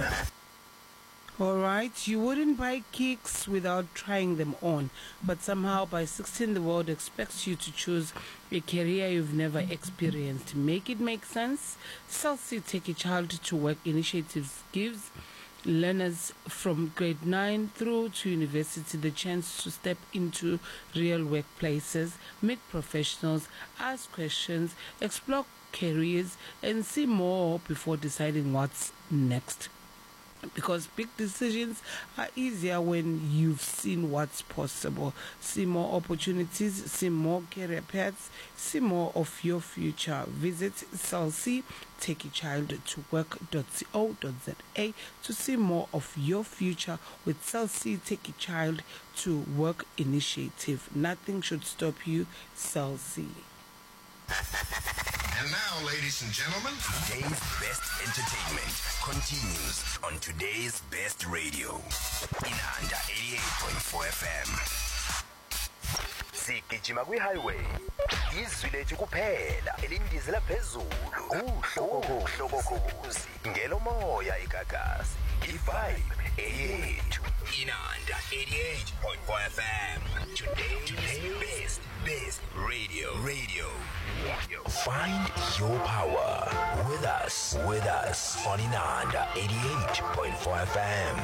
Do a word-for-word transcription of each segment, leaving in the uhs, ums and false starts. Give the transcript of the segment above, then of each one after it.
Alright, you wouldn't buy kicks without trying them on, but somehow by sixteen the world expects you to choose a career you've never experienced. Make it make sense? Cell-C Take a Child to Work initiatives gives learners from grade nine through to university the chance to step into real workplaces, meet professionals, ask questions, explore careers, and see more before deciding what's next. Because big decisions are easier when you've seen what's possible. See more opportunities, see more career paths, see more of your future. Visit Cell-C Take a Child to Work dot co dot za to see more of your future with Cell-C Take a Child to Work initiative. Nothing should stop you, Cell-C. And now, ladies and gentlemen, today's best entertainment continues on today's best radio. Inanda eighty-eight point four F M. Sigijima kwi-highway. Izwi lethu kuphela elindizela phezulu. Uhlokokhozi ngelo moya igagasi. I-vibe eyethu. Inanda eighty-eight point four F M. Today's best, best radio. Radio. Find your power with us, with us on Inanda eighty-eight point four F M.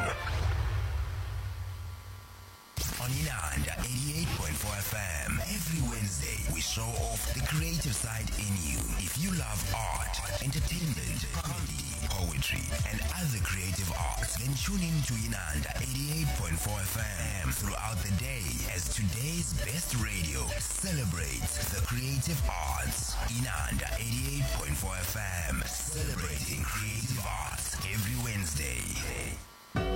On Inanda eighty-eight point four F M, every Wednesday we show off the creative side in you. If you love art, entertainment, comedy, poetry, and other creative arts, then tune in to Inanda eighty-eight point four F M throughout the day as today's best radio celebrates the creative arts. Inanda eighty-eight point four F M, celebrating creative